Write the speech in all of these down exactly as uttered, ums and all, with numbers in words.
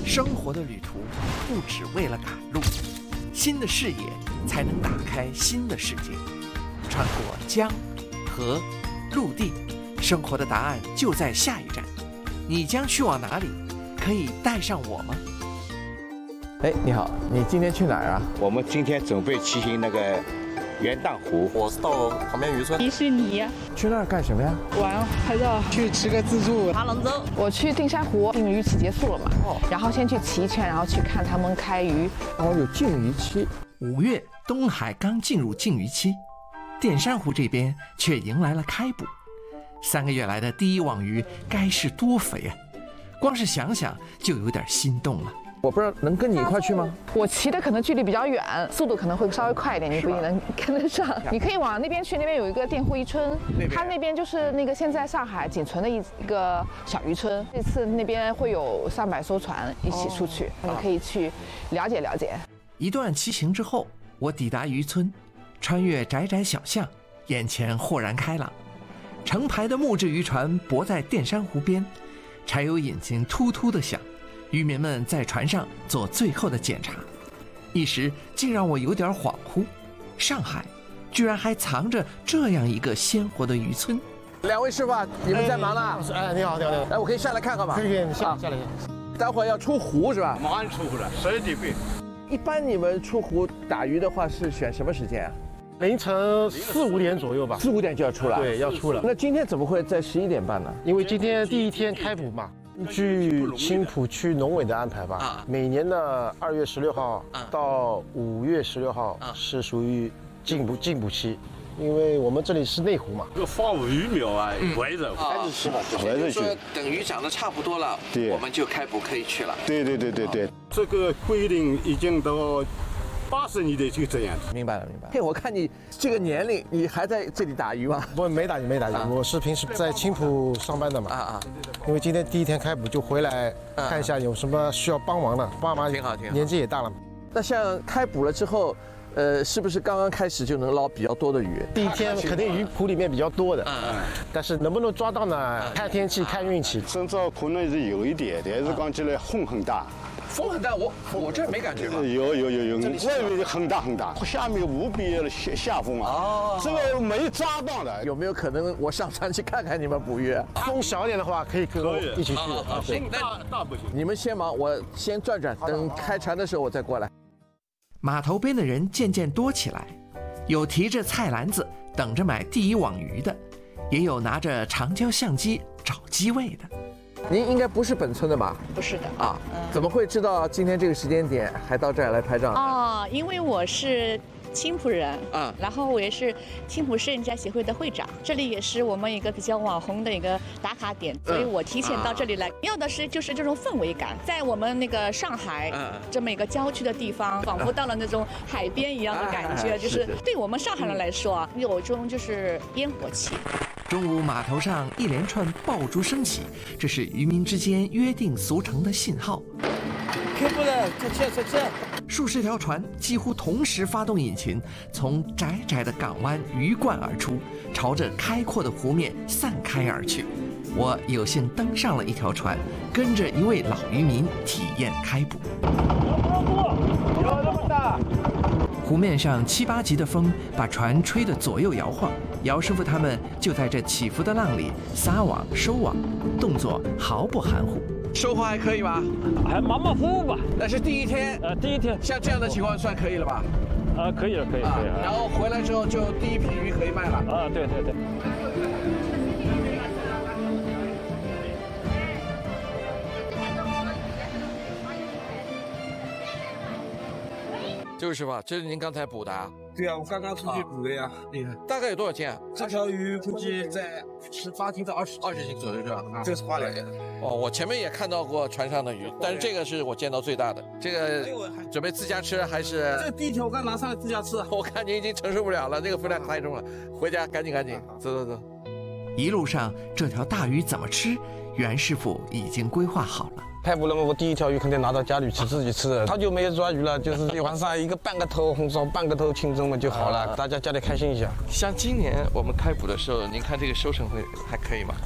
生活的旅途不只为了赶路，新的视野才能打开新的世界。穿过江、河、陆地，生活的答案就在下一站。你将去往哪里？可以带上我吗？哎，你好，你今天去哪儿啊？ 我们今天准备骑行那个元旦湖。 我是到旁边渔村。 迪士尼。 去那儿干什么呀？ 玩，拍照。 去吃个自助。 爬龙舟。 我去定山湖，禁渔期结束了嘛，哦，然后先去骑一圈，然后去看他们开渔。 哦，有禁渔期。五月，东海刚进入禁渔期，淀山湖这边却迎来了开捕。三个月来的第一网鱼该是多肥啊！光是想想就有点心动了。我不知道能跟你一块去吗？ 我骑的可能距离比较远，速度可能会稍微快一点，你不一定能跟得上。你可以往那边去，那边有一个佃户渔村，它那边就是那个现在上海仅存的一一个小渔村。这次那边会有上百艘船一起出去，你可以去了解了解。 一段骑行之后，我抵达渔村，穿越窄窄小巷，眼前豁然开朗。成排的木质渔船泊在淀山湖边，柴油引擎突突地响，渔民们在船上做最后的检查，一时竟让我有点恍惚。上海居然还藏着这样一个鲜活的渔村。两位师傅，你们在忙呢？ 哎，你好，你好，你好。 哎，我可以下来看看吗？ 可以，可以，下下来。 待会儿要出湖是吧？ 马上出湖了，十二点半。 一般你们出湖打鱼的话是选什么时间啊？ 凌晨四五点左右吧， 四五点就要出来。 对，要出了。 那今天怎么会在十一点半呢？ 因为今天第一天开捕嘛。据青浦区农委的安排吧，啊、每年的二月十六号到五月十六号是属于禁捕禁捕期，因为我们这里是内湖嘛。 这个放鱼苗啊，围着开始吃吧， 围着去。 等鱼长得差不多了， 对， 我们就开捕可以去了。 对对对对对，这个规定已经到八十年代就这样子。 明白了，明白了。嘿，我看你这个年龄，你还在这里打鱼吗？ 不，没打鱼，没打鱼。啊、我是平时在青浦上班的嘛。啊啊。因为今天第一天开捕，就回来看一下有什么需要帮忙的。爸妈挺好，挺好。 年纪也大了。 那像开捕了之后，呃，是不是刚刚开始就能捞比较多的鱼？ 第一天肯定鱼谱里面比较多的，嗯，但是能不能抓到呢？看天气，看运气。 今朝可能是有一点，但是讲起来风很大。 风很大，我我这没感觉吧？ 有有有有，外面很大很大，下面无比的下下风啊！哦，这个没抓到的。 有没有可能我上船去看看你们捕鱼？ 风小一点的话，可以跟我一起去。 啊，风大大不行。 你们先忙，我先转转，等开船的时候我再过来。码头边的人渐渐多起来，有提着菜篮子等着买第一网鱼的，也有拿着长焦相机找机位的。您应该不是本村的吧？ 不是的啊，嗯、怎么会知道今天这个时间点还到这儿来拍照？ 哦，因为我是青浦人啊，然后我也是青浦摄影家协会的会长，这里也是我们一个比较网红的一个打卡点，所以我提前到这里来，要的是就是这种氛围感，在我们那个上海这么一个郊区的地方，仿佛到了那种海边一样的感觉，就是对我们上海人来说啊，有一种就是烟火气。 中午码头上一连串爆竹声起，这是渔民之间约定俗成的信号。 开捕了，再见再见。 数十条船几乎同时发动引擎，从窄窄的港湾鱼贯而出，朝着开阔的湖面散开而去。我有幸登上了一条船，跟着一位老渔民体验开捕。 有那么大！ 湖面上七八级的风把船吹得左右摇晃，姚师傅他们就在这起伏的浪里撒网收网，动作毫不含糊。收获还可以吧？ 还马马虎虎吧。 那是第一天。 呃，第一天。 像这样的情况算可以了吧？ 啊，可以了，可以，可以。 然后回来之后就第一批鱼可以卖了。 啊，对对对。 这位师傅，这是您刚才捕的啊？ 对啊，我刚刚出去捕的呀。厉害。 大概有多少斤啊？ 这条鱼估计在十八斤到二十二十斤左右是吧？ 这个是花鲢。 哦，我前面也看到过船上的鱼，但是这个是我见到最大的。这个准备自家吃还是？ 这第一条我刚拿上来自家吃。 我看您已经承受不了了，这个分量太重了，回家赶紧赶紧走走走。一路上这条大鱼怎么吃，袁师傅已经规划好了。 开捕了嘛，我第一条鱼肯定拿到家里去自己吃的，他就没有抓鱼了，就是晚上一个半个头红烧，半个头清蒸嘛就好了，大家家里开心一下。 像今年我们开捕的时候，您看这个收成会还可以吗？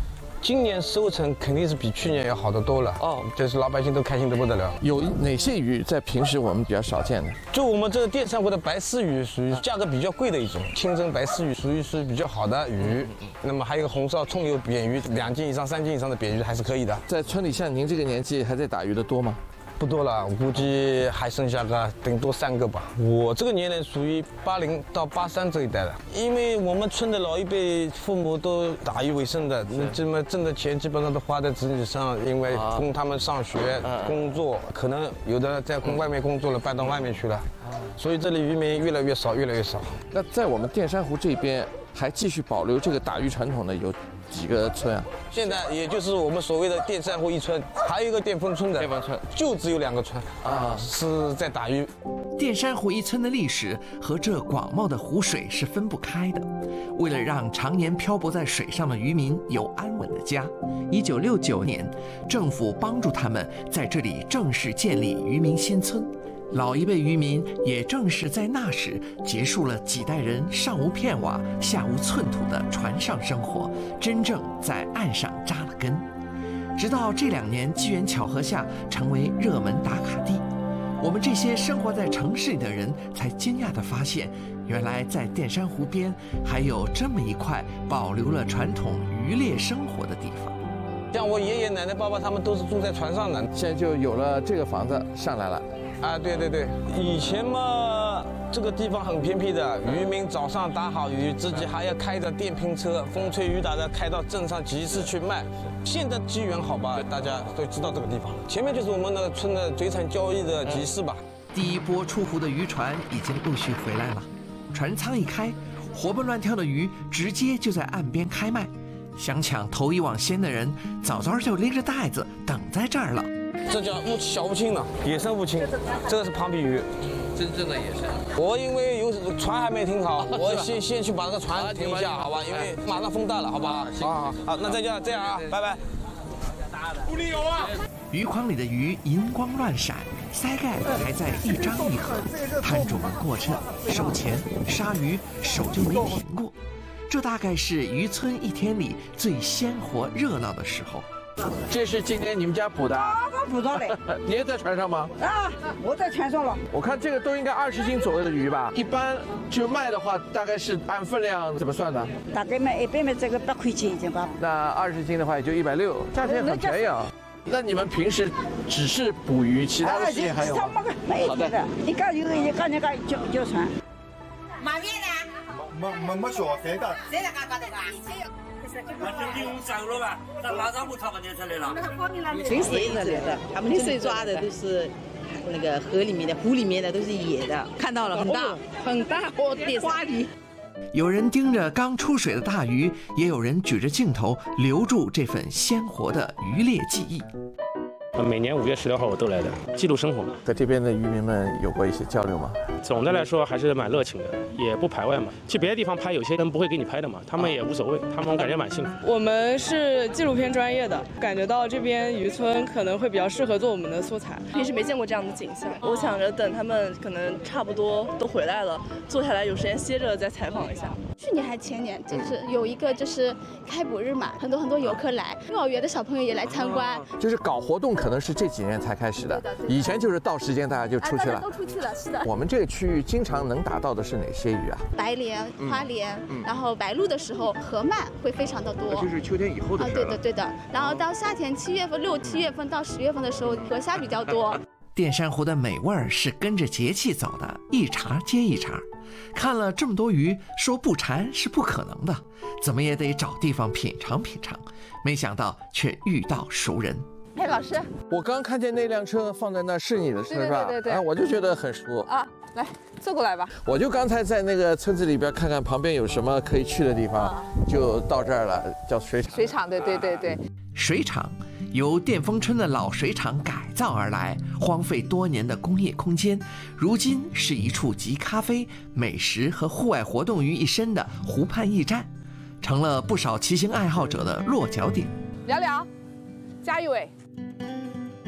今年收成肯定是比去年要好得多了哦，就是老百姓都开心得不得了。 有哪些鱼在平时我们比较少见的？ 就我们这个淀山湖的白丝鱼，属于价格比较贵的一种，清蒸白丝鱼属于是比较好的鱼。那么还有红烧葱油扁鱼，两斤以上、三斤以上的扁鱼还是可以的。 在村里像您这个年纪还在打鱼的多吗？ 不多了，我估计还剩下个顶多三个吧。我这个年龄属于八零到八三这一代的，因为我们村的老一辈父母都打鱼为生的，那这么挣的钱基本上都花在子女上，因为供他们上学、工作，可能有的在外面工作了，搬到外面去了，所以这里渔民越来越少，越来越少。 那在我们淀山湖这边还继续保留这个打鱼传统的有几个村啊？ 现在也就是我们所谓的淀山湖一村，还有一个淀丰村的， 淀丰村就只有两个村啊，是在打鱼。 淀山湖一村的历史和这广袤的湖水是分不开的。为了让常年漂泊在水上的渔民有安稳的家，一九六九年，政府帮助他们在这里正式建立渔民新村。老一辈渔民也正是在那时结束了几代人上无片瓦下无寸土的船上生活，真正在岸上扎了根。直到这两年机缘巧合下成为热门打卡地，我们这些生活在城市里的人才惊讶地发现，原来在淀山湖边还有这么一块保留了传统渔猎生活的地方。 像我爷爷奶奶爸爸他们都是住在船上的， 现在就有了这个房子上来了。 啊，对对对，以前嘛，这个地方很偏僻的，渔民早上打好鱼，自己还要开着电瓶车，风吹雨打的开到镇上集市去卖。现在机缘好吧，大家都知道这个地方，前面就是我们那个村的水产交易的集市吧。 第一波出湖的渔船已经陆续回来了，船舱一开，活蹦乱跳的鱼直接就在岸边开卖。想抢头一网先的人，早早就拎着袋子等在这儿了。 这叫乌小乌青呢，野生乌青，这个是庞皮鱼， 真正的野生。 我因为有船还没停好，我先先去把这个船停一下，好吧？因为马上风大了，好不好？好好好，那再见，这样啊，拜拜。 屋里有啊。 鱼筐里的鱼银光乱闪，鳃盖还在一张一合，摊主们过秤、收钱、杀鱼，手就没停过。这大概是渔村一天里最鲜活热闹的时候。 这是今天你们家捕的？ 刚刚捕到的。 你也在船上吗？ 啊，我在船上了。 我看这个都应该二十斤左右的鱼吧？一般就卖的话，大概是按分量怎么算的？ 大概卖一般卖这个八块钱一斤吧。 那二十斤的话也就一百六，价钱很便宜啊。那你们平时只是捕鱼，其他的事情还有吗？ 好的。一个有一个那个叫叫船。 马面呢？ 没没没说谁的？ 谁来干干的？ 那这里我们走了吧？那马上我他们就出来了。 真是野的，他们这里抓的都是那个河里面的、湖里面的，都是野的。看到了，很大，很大，哦，花鱼。 有人盯着刚出水的大鱼，也有人举着镜头留住这份鲜活的渔猎记忆。 每年五月十六号我都来的，记录生活。 和这边的渔民们有过一些交流吗？ 总的来说还是蛮热情的，也不排外嘛。去别的地方拍，有些人不会给你拍的嘛，他们也无所谓，他们感觉蛮幸福。 我们是纪录片专业的，感觉到这边渔村可能会比较适合做我们的素材。 平时没见过这样的景象，我想着等他们可能差不多都回来了，坐下来有时间歇着再采访一下。 去年还前年，就是有一个就是开捕日嘛，很多很多游客来，幼儿园的小朋友也来参观。 就是搞活动可能是这几年才开始的，以前就是到时间大家就出去了， 都出去了，是的。 我们这个区域经常能打到的是哪些鱼啊？ 白鲢、花鲢，然后白鹭的时候河鳗会非常的多， 就是秋天以后的事了。 对的对的。然后到夏天七月份、六七月份到十月份的时候，河虾比较多。 淀山湖的美味儿是跟着节气走的，一茬接一茬。看了这么多鱼，说不馋是不可能的，怎么也得找地方品尝品尝。没想到却遇到熟人。 哎，老师， 我刚看见那辆车放在那是你的车是吧？ 对对对对。 啊，我就觉得很熟啊。来，坐过来吧。 我就刚才在那个村子里边看看旁边有什么可以去的地方，啊、就到这儿了，叫水厂。 水厂，对对对对。 水厂由淀丰村的老水厂改造而来，荒废多年的工业空间，如今是一处集咖啡、美食和户外活动于一身的湖畔驿站，成了不少骑行爱好者的落脚点。 聊聊，加一位。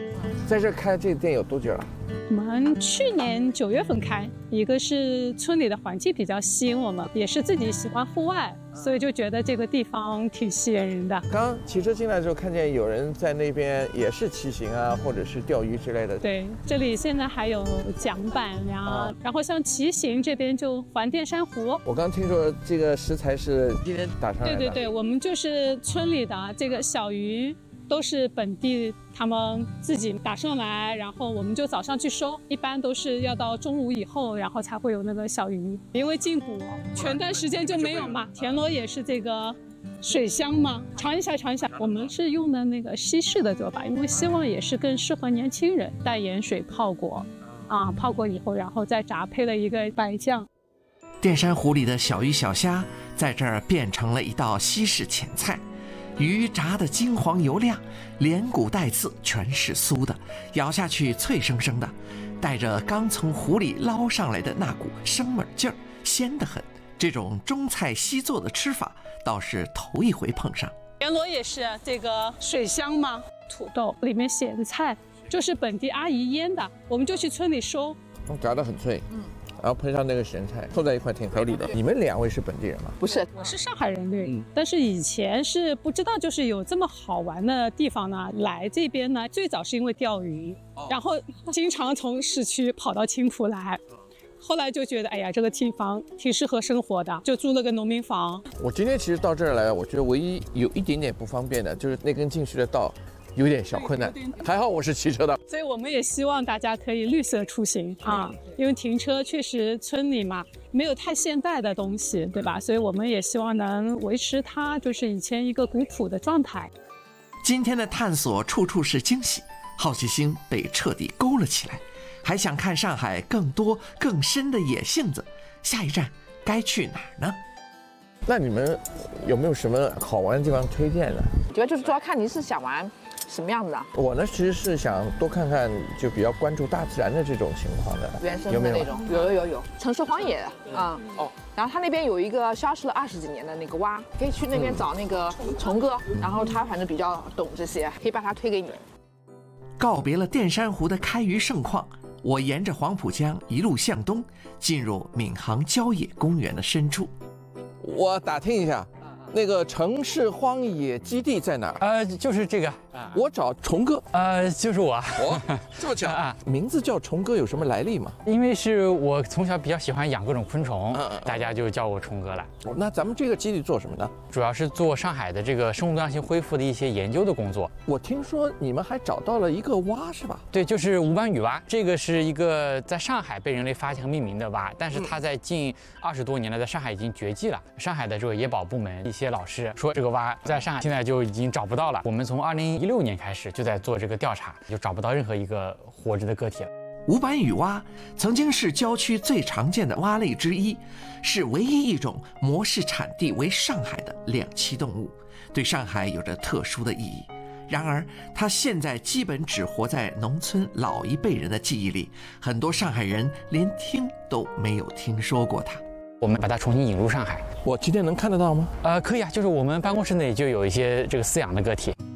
在这开这个店有多久了？ 我们去年九月份开，一个是村里的环境比较吸引我们，也是自己喜欢户外，所以就觉得这个地方挺吸引人的。 刚骑车进来的时候，看见有人在那边也是骑行啊，或者是钓鱼之类的。 对，这里现在还有桨板呀，啊、然后像骑行这边就环电珊瑚。 我刚听说这个食材是今天打上来的。 对对对，我们就是村里的这个小鱼。都是本地他们自己打上来，然后我们就早上去收，一般都是要到中午以后，然后才会有那个小鱼。因为禁捕全段时间就没有嘛。田螺也是这个水乡嘛，尝一下尝一下。我们是用的那个西式的做法，因为希望也是更适合年轻人，淡盐水泡过，啊，泡过以后，然后再炸，配了一个白酱。 电珊瑚里的小鱼小虾在这儿变成了一道西式前菜。鱼炸得金黄油亮，连骨带刺全是酥的，咬下去脆生生的，带着刚从湖里捞上来的那股生猛劲儿，鲜得很。这种中菜西做的吃法倒是头一回碰上。 田螺也是这个水乡嘛，土豆里面咸菜就是本地阿姨腌的，我们就去村里收， 炸得很脆，嗯。然后配上那个咸菜，凑在一块挺合理的。你们两位是本地人吗？ 不是，我是上海人，对。嗯、但是以前是不知道，就是有这么好玩的地方呢。来这边呢，最早是因为钓鱼，哦、然后经常从市区跑到青浦来。后来就觉得，哎呀，这个地方挺适合生活的，就租了个农民房。 我今天其实到这儿来，我觉得唯一有一点点不方便的，就是那根进去的道。有点小困难，还好我是骑车的， 所以我们也希望大家可以绿色出行啊，因为停车确实村里嘛没有太现代的东西，对吧？所以我们也希望能维持它就是以前一个古朴的状态。 今天的探索处处是惊喜，好奇心被彻底勾了起来，还想看上海更多更深的野性子，下一站该去哪儿呢？ 那你们有没有什么好玩的地方推荐呢？ 主要就是主要看你是想玩什么样子的。 我呢其实是想多看看，就比较关注大自然的这种情况的， 原生的那种，有有有有，城市荒野啊、嗯、哦。然后他那边有一个消失了二十几年的那个蛙，可以去那边找那个虫哥，嗯、然后他反正比较懂这些，可以把他推给你。 告别了电珊瑚的开渔盛况，我沿着黄浦江一路向东，进入闵行郊野公园的深处。 我打听一下，那个城市荒野基地在哪儿？ 呃，就是这个。 我找虫哥。 呃，就是我。 我这么巧啊？名字叫虫哥有什么来历吗？ 因为是我从小比较喜欢养各种昆虫，嗯嗯、大家就叫我虫哥了。 那咱们这个基地做什么呢？ 主要是做上海的这个生物多样性恢复的一些研究的工作。 我听说你们还找到了一个蛙，是吧？ 对，就是无斑羽蛙。这个是一个在上海被人类发现和命名的蛙，但是它在近二十多年来在上海已经绝迹了。上海的这个野保部门一些老师说，这个蛙在上海现在就已经找不到了。我们从二零一六年开始就在做这个调查，就找不到任何一个活着的个体了。 无斑羽蛙曾经是郊区最常见的蛙类之一，是唯一一种模式产地为上海的两栖动物，对上海有着特殊的意义。然而它现在基本只活在农村老一辈人的记忆里，很多上海人连听都没有听说过它。 我们把它重新引入上海。 我今天能看得到吗？ 呃，可以啊，就是我们办公室内就有一些这个饲养的个体。